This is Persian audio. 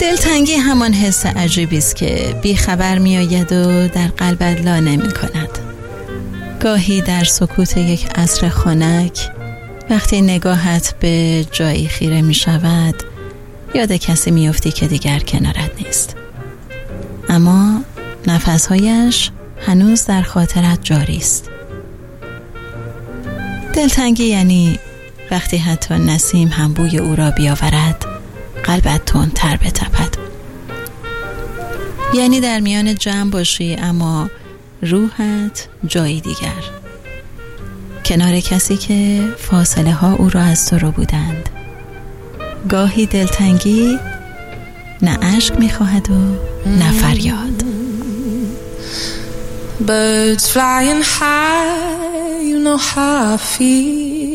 دلتنگی همان حس عجیبی است که بی خبر می آید و در قلبت لا نمی کند. گاهی در سکوت یک عصر خنک، وقتی نگاهت به جایی خیره می شود، یاد کسی می افتی که دیگر کنارت نیست، اما نفسهایش هنوز در خاطرت جاری است. دلتنگی یعنی وقتی حتی نسیم هم بوی او را بیاورد قلبت تندتر بتپد. یعنی در میان جمع باشی اما روحت جایی دیگر، کنار کسی که فاصله ها او را از تو رو بودند. گاهی دلتنگی نه عشق می‌خواهد و نه فریاد. Birds flying high, you know how I feel.